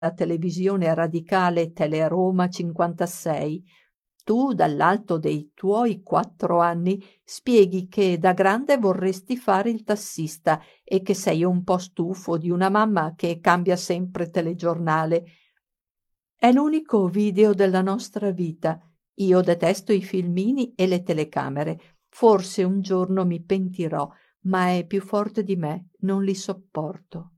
televisione radicale Teleroma 56, tu dall'alto dei tuoi 4 anni spieghi che da grande vorresti fare il tassista e che sei un po' stufo di una mamma che cambia sempre telegiornale. È l'unico video della nostra vita. Io detesto i filmini e le telecamere. Forse un giorno mi pentirò, ma è più forte di me, non li sopporto.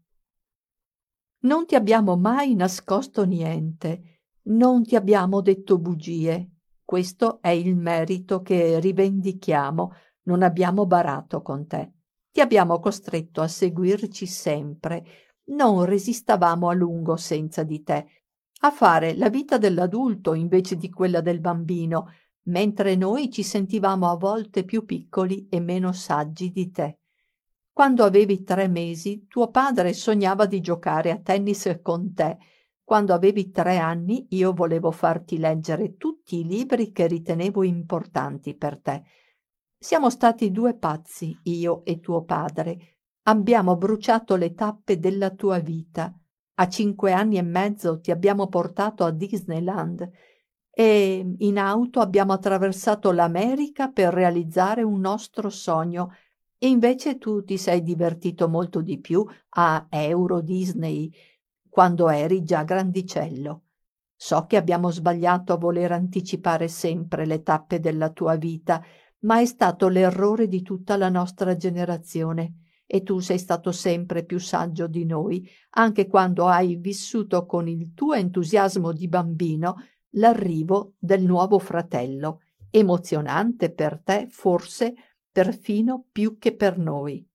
Non ti abbiamo mai nascosto niente, non ti abbiamo detto bugie. Questo è il merito che rivendichiamo. Non abbiamo barato con te. Ti abbiamo costretto a seguirci sempre. Non resistavamo a lungo senza di te, a fare la vita dell'adulto invece di quella del bambino, mentre noi ci sentivamo a volte più piccoli e meno saggi di te. Quando avevi 3 mesi, tuo padre sognava di giocare a tennis con te. Quando avevi 3 anni, io volevo farti leggere tutti i libri che ritenevo importanti per te. Siamo stati 2 pazzi, io e tuo padre. Abbiamo bruciato le tappe della tua vita. A 5 anni e mezzo ti abbiamo portato a Disneyland e in auto abbiamo attraversato l'America per realizzare un nostro sogno. E invece tu ti sei divertito molto di più a Euro Disney quando eri già grandicello. So che abbiamo sbagliato a voler anticipare sempre le tappe della tua vita, ma è stato l'errore di tutta la nostra generazione e tu sei stato sempre più saggio di noi, anche quando hai vissuto con il tuo entusiasmo di bambino l'arrivo del nuovo fratello, emozionante per te forse perfino più che per noi.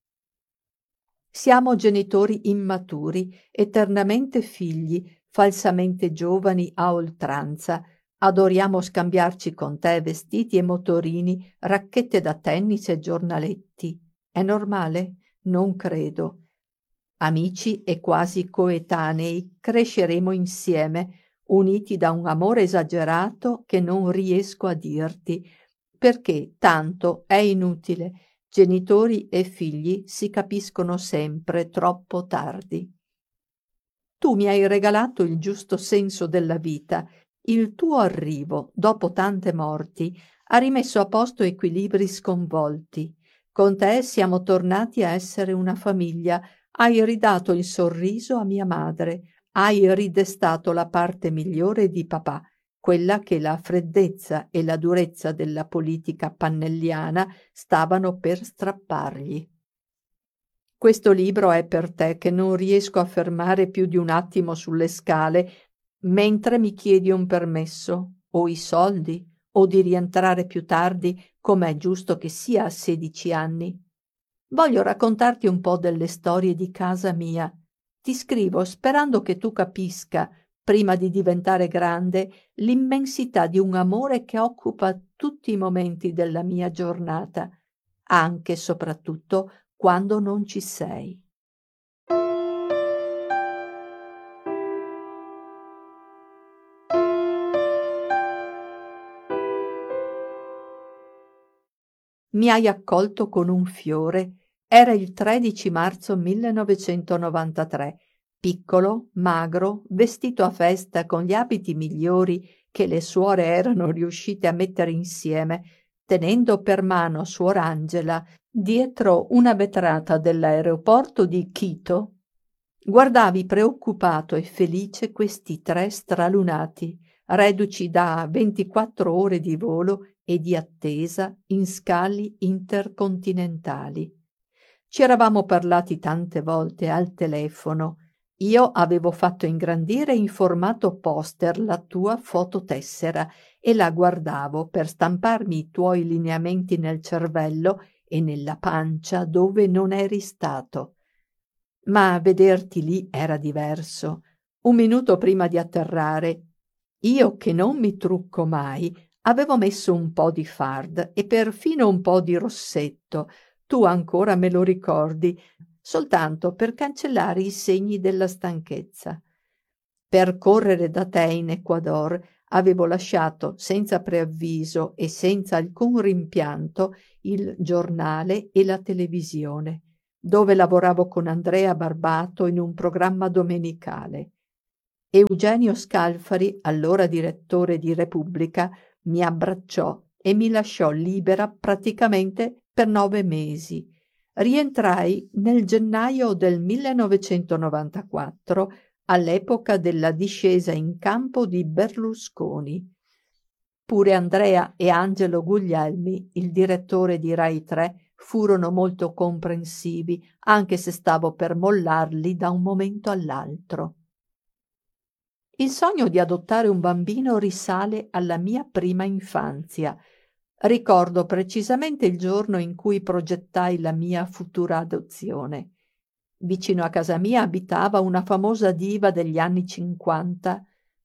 Siamo genitori immaturi, eternamente figli, falsamente giovani a oltranza. Adoriamo scambiarci con te vestiti e motorini, racchette da tennis e giornaletti. È normale? Non credo. Amici e quasi coetanei, cresceremo insieme, uniti da un amore esagerato che non riesco a dirti, perché tanto è inutile. Genitori e figli si capiscono sempre troppo tardi. Tu mi hai regalato il giusto senso della vita. Il tuo arrivo, dopo tante morti, ha rimesso a posto equilibri sconvolti. Con te siamo tornati a essere una famiglia. Hai ridato il sorriso a mia madre. Hai ridestato la parte migliore di papà, quella che la freddezza e la durezza della politica pannelliana stavano per strappargli. Questo libro è per te che non riesco a fermare più di un attimo sulle scale mentre mi chiedi un permesso, o i soldi, o di rientrare più tardi, come è giusto che sia a 16 anni. Voglio raccontarti un po' delle storie di casa mia. Ti scrivo sperando che tu capisca, prima di diventare grande, l'immensità di un amore che occupa tutti i momenti della mia giornata, anche e soprattutto quando non ci sei. Mi hai accolto con un fiore. Era il 13 marzo 1993. Piccolo, magro, vestito a festa con gli abiti migliori che le suore erano riuscite a mettere insieme, tenendo per mano suor Angela dietro una vetrata dell'aeroporto di Quito. Guardavi preoccupato e felice questi 3 stralunati, reduci da 24 ore di volo e di attesa in scali intercontinentali. Ci eravamo parlati tante volte al telefono. Io avevo fatto ingrandire in formato poster la tua fototessera e la guardavo per stamparmi i tuoi lineamenti nel cervello e nella pancia dove non eri stato. Ma vederti lì era diverso. Un minuto prima di atterrare, io che non mi trucco mai, avevo messo un po' di fard e perfino un po' di rossetto, tu ancora me lo ricordi, soltanto per cancellare i segni della stanchezza. Per correre da te in Ecuador avevo lasciato senza preavviso e senza alcun rimpianto il giornale e la televisione, dove lavoravo con Andrea Barbato in un programma domenicale. Eugenio Scalfari, allora direttore di Repubblica, mi abbracciò e mi lasciò libera praticamente per 9 mesi. Rientrai nel gennaio del 1994, all'epoca della discesa in campo di Berlusconi. Pure Andrea e Angelo Guglielmi, il direttore di Rai 3, furono molto comprensivi, anche se stavo per mollarli da un momento all'altro. Il sogno di adottare un bambino risale alla mia prima infanzia. Ricordo precisamente il giorno in cui progettai la mia futura adozione. Vicino a casa mia abitava una famosa diva degli anni 50,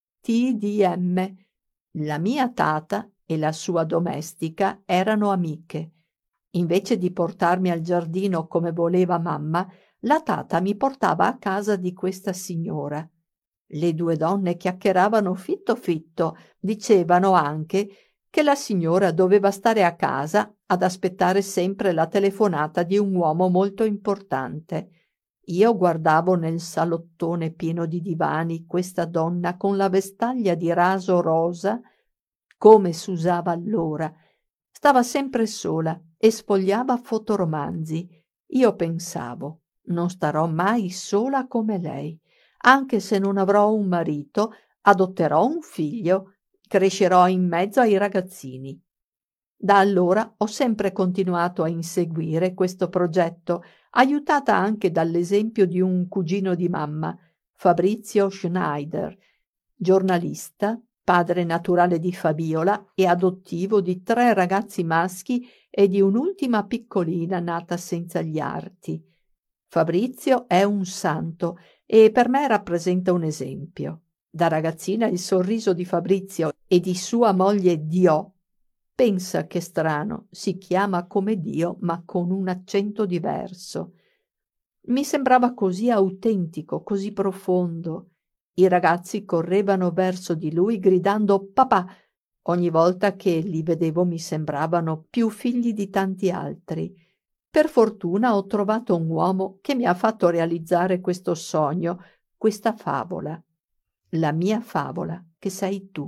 TDM. La mia tata e la sua domestica erano amiche. Invece di portarmi al giardino come voleva mamma, la tata mi portava a casa di questa signora. Le due donne chiacchieravano fitto fitto, dicevano anche che la signora doveva stare a casa ad aspettare sempre la telefonata di un uomo molto importante. Io guardavo nel salottone pieno di divani questa donna con la vestaglia di raso rosa, come s'usava allora. Stava sempre sola e sfogliava fotoromanzi. Io pensavo, non starò mai sola come lei. Anche se non avrò un marito, adotterò un figlio, crescerò in mezzo ai ragazzini. Da allora ho sempre continuato a inseguire questo progetto, aiutata anche dall'esempio di un cugino di mamma, Fabrizio Schneider, giornalista, padre naturale di Fabiola e adottivo di 3 ragazzi maschi e di un'ultima piccolina nata senza gli arti. Fabrizio è un santo e per me rappresenta un esempio. Da ragazzina il sorriso di Fabrizio e di sua moglie Dio, pensa che strano, si chiama come Dio ma con un accento diverso. Mi sembrava così autentico, così profondo. I ragazzi correvano verso di lui gridando papà. Ogni volta che li vedevo mi sembravano più figli di tanti altri. Per fortuna ho trovato un uomo che mi ha fatto realizzare questo sogno, questa favola. La mia favola, che sei tu.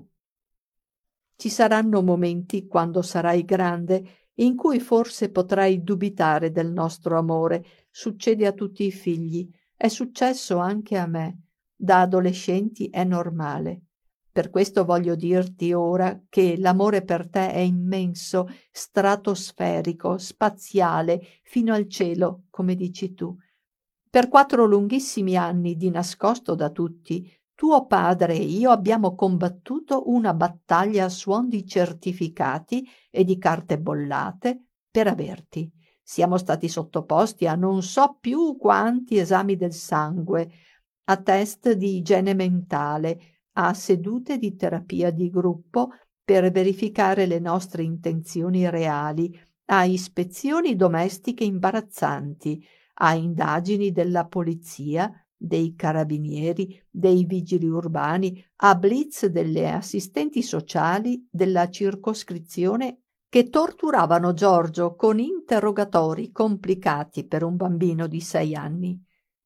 Ci saranno momenti, quando sarai grande, in cui forse potrai dubitare del nostro amore. Succede a tutti i figli. È successo anche a me. Da adolescenti è normale. Per questo voglio dirti ora che l'amore per te è immenso, stratosferico, spaziale, fino al cielo, come dici tu. Per 4 lunghissimi anni, di nascosto da tutti, tuo padre e io abbiamo combattuto una battaglia a suon di certificati e di carte bollate per averti. Siamo stati sottoposti a non so più quanti esami del sangue, a test di igiene mentale, a sedute di terapia di gruppo per verificare le nostre intenzioni reali, a ispezioni domestiche imbarazzanti, a indagini della polizia, dei carabinieri, dei vigili urbani, a blitz delle assistenti sociali della circoscrizione che torturavano Giorgio con interrogatori complicati per un bambino di 6 anni.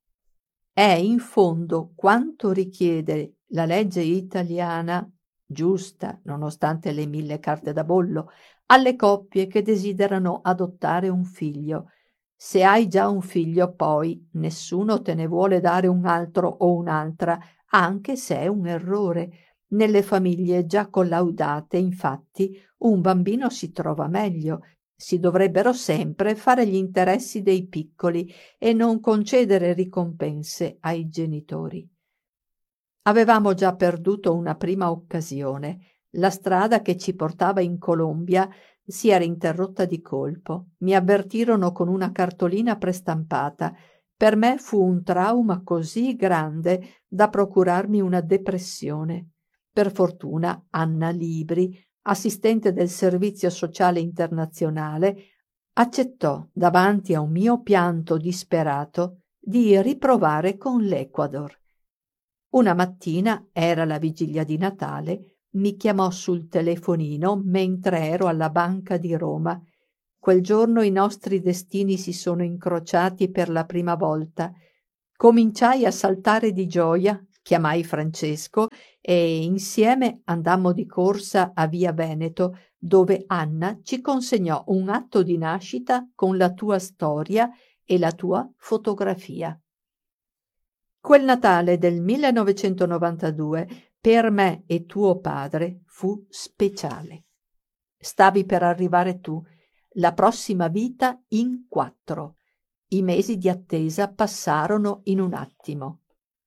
È in fondo quanto richiede la legge italiana, giusta nonostante le 1000 carte da bollo, alle coppie che desiderano adottare un figlio. Se hai già un figlio, poi nessuno te ne vuole dare un altro o un'altra, anche se è un errore. Nelle famiglie già collaudate, infatti, un bambino si trova meglio. Si dovrebbero sempre fare gli interessi dei piccoli e non concedere ricompense ai genitori. Avevamo già perduto una prima occasione. La strada che ci portava in Colombia si era interrotta di colpo. Mi avvertirono con una cartolina prestampata. Per me fu un trauma così grande da procurarmi una depressione. Per fortuna Anna Libri, assistente del Servizio Sociale Internazionale, accettò, davanti a un mio pianto disperato, di riprovare con l'Ecuador. Una mattina, era la vigilia di Natale, mi chiamò sul telefonino mentre ero alla Banca di Roma. Quel giorno i nostri destini si sono incrociati per la prima volta. Cominciai a saltare di gioia, Chiamai Francesco e insieme andammo di corsa a Via Veneto, dove Anna ci consegnò un atto di nascita con la tua storia e la tua fotografia. Quel Natale del 1992 per me e tuo padre fu speciale. Stavi per arrivare tu, la prossima vita in 4. I mesi di attesa passarono in un attimo.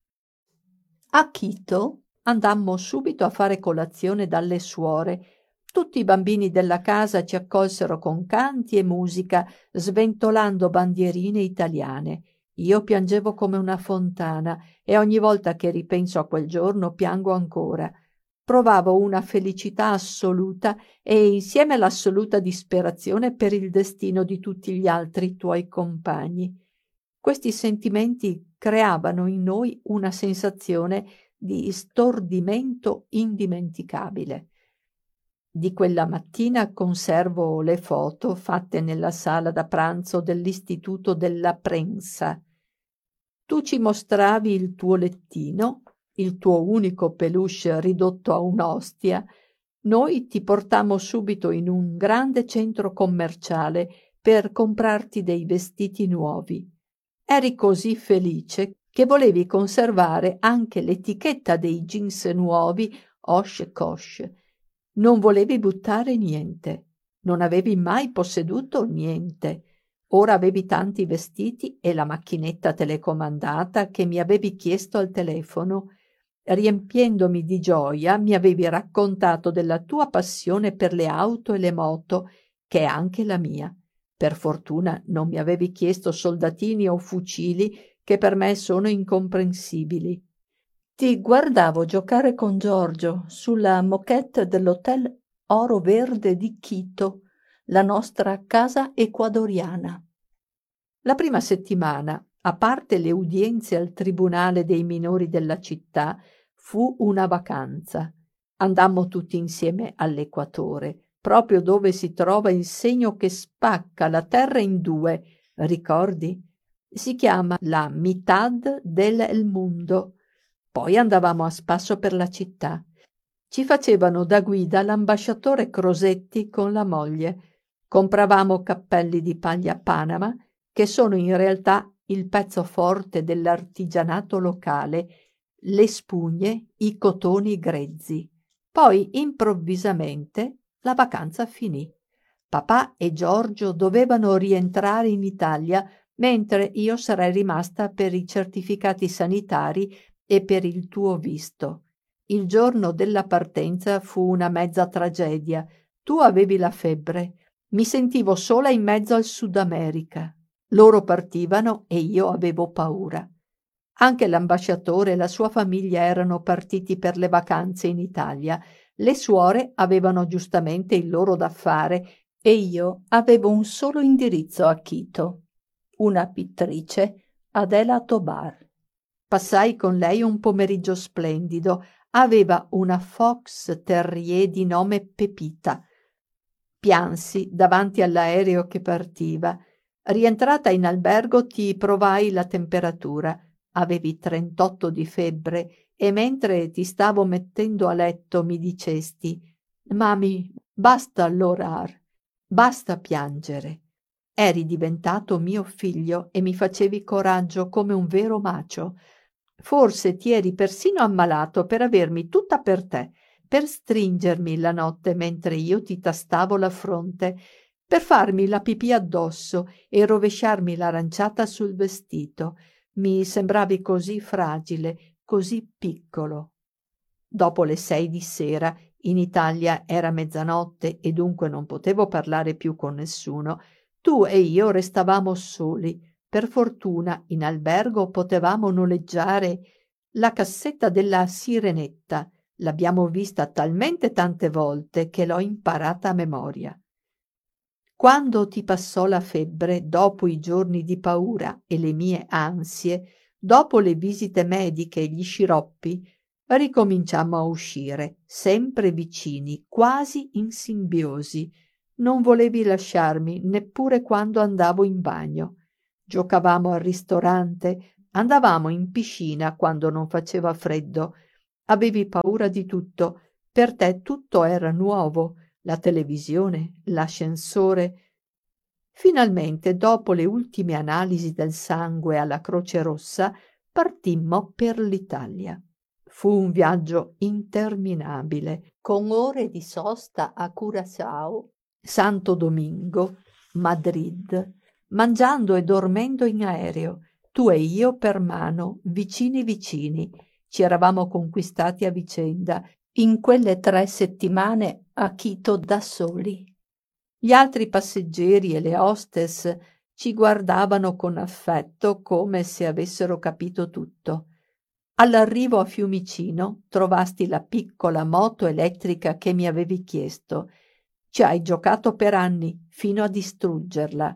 A Quito andammo subito a fare colazione dalle suore. Tutti i bambini della casa ci accolsero con canti e musica, sventolando bandierine italiane. Io piangevo come una fontana e ogni volta che ripenso a quel giorno piango ancora. Provavo una felicità assoluta e insieme l'assoluta disperazione per il destino di tutti gli altri tuoi compagni. Questi sentimenti creavano in noi una sensazione di stordimento indimenticabile. Di quella mattina conservo le foto fatte nella sala da pranzo dell'Istituto della Prensa. Tu ci mostravi il tuo lettino, il tuo unico peluche ridotto a un'ostia. Noi ti portammo subito in un grande centro commerciale per comprarti dei vestiti nuovi. Eri così felice che volevi conservare anche l'etichetta dei jeans nuovi Oshkosh. Non volevi buttare niente, non avevi mai posseduto niente. Ora avevi tanti vestiti e la macchinetta telecomandata che mi avevi chiesto al telefono. Riempiendomi di gioia, mi avevi raccontato della tua passione per le auto e le moto, che è anche la mia. Per fortuna non mi avevi chiesto soldatini o fucili, che per me sono incomprensibili. Ti guardavo giocare con Giorgio sulla moquette dell'Hotel Oro Verde di Quito, la nostra casa ecuadoriana. La prima settimana, a parte le udienze al tribunale dei minori della città, fu una vacanza. Andammo tutti insieme all'equatore, proprio dove si trova il segno che spacca la terra in due, ricordi? Si chiama la Mitad del Mundo. Poi andavamo a spasso per la città. Ci facevano da guida l'ambasciatore Crosetti con la moglie. Compravamo cappelli di paglia Panama, che sono in realtà il pezzo forte dell'artigianato locale, le spugne, i cotoni grezzi. Poi improvvisamente la vacanza finì. Papà e Giorgio dovevano rientrare in Italia, mentre io sarei rimasta per i certificati sanitari e per il tuo visto. Il giorno della partenza fu una mezza tragedia. Tu avevi la febbre. Mi sentivo sola in mezzo al Sud America. Loro partivano e io avevo paura. Anche l'ambasciatore e la sua famiglia erano partiti per le vacanze in Italia. Le suore avevano giustamente il loro da fare e io avevo un solo indirizzo a Quito. Una pittrice, Adela Tobar. Passai con lei un pomeriggio splendido. Aveva una fox terrier di nome Pepita. Piansi davanti all'aereo che partiva. Rientrata in albergo ti provai la temperatura. Avevi 38 di febbre e mentre ti stavo mettendo a letto mi dicesti: «Mami, basta l'orar, basta piangere». Eri diventato mio figlio e mi facevi coraggio come un vero macio. Forse ti eri persino ammalato per avermi tutta per te, per stringermi la notte mentre io ti tastavo la fronte, per farmi la pipì addosso e rovesciarmi l'aranciata sul vestito. Mi sembravi così fragile, così piccolo. Dopo le 6 di sera, in Italia era mezzanotte e dunque non potevo parlare più con nessuno, tu e io restavamo soli. Per fortuna in albergo potevamo noleggiare la cassetta della Sirenetta. L'abbiamo vista talmente tante volte che l'ho imparata a memoria. Quando ti passò la febbre, dopo i giorni di paura e le mie ansie, dopo le visite mediche e gli sciroppi, ricominciammo a uscire, sempre vicini, quasi in simbiosi. Non volevi lasciarmi neppure quando andavo in bagno. Giocavamo al ristorante, Andavamo in piscina quando non faceva freddo. Avevi paura di tutto. Per te tutto era nuovo, la televisione, l'ascensore. Finalmente, dopo le ultime analisi del sangue alla Croce Rossa, partimmo per l'Italia. Fu un viaggio interminabile, con ore di sosta a Curaçao, Santo Domingo, Madrid, mangiando e dormendo in aereo, tu e io per mano, vicini vicini. Ci eravamo conquistati a vicenda, in quelle 3 settimane a Quito da soli. Gli altri passeggeri e le hostess ci guardavano con affetto come se avessero capito tutto. All'arrivo a Fiumicino trovasti la piccola moto elettrica che mi avevi chiesto. Ci hai giocato per anni, fino a distruggerla.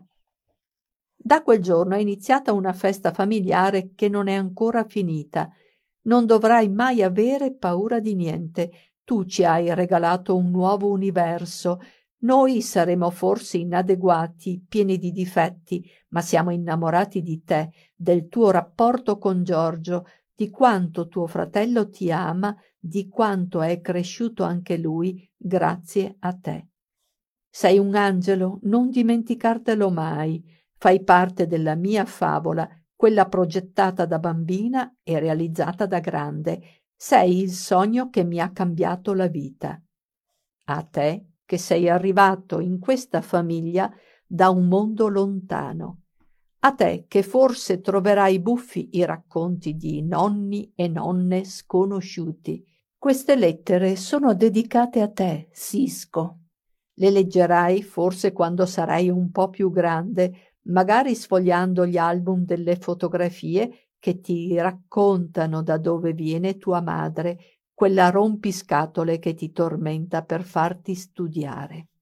Da quel giorno è iniziata una festa familiare che non è ancora finita. Non dovrai mai avere paura di niente. Tu ci hai regalato un nuovo universo. Noi saremo forse inadeguati, pieni di difetti, ma siamo innamorati di te, del tuo rapporto con Giorgio, di quanto tuo fratello ti ama, di quanto è cresciuto anche lui grazie a te. Sei un angelo, non dimenticartelo mai. Fai parte della mia favola, quella progettata da bambina e realizzata da grande. Sei il sogno che mi ha cambiato la vita. A te che sei arrivato in questa famiglia da un mondo lontano. A te che forse troverai buffi i racconti di nonni e nonne sconosciuti. Queste lettere sono dedicate a te, Sisko. Le leggerai forse quando sarai un po' più grande, magari sfogliando gli album delle fotografie che ti raccontano da dove viene tua madre, quella rompiscatole che ti tormenta per farti studiare.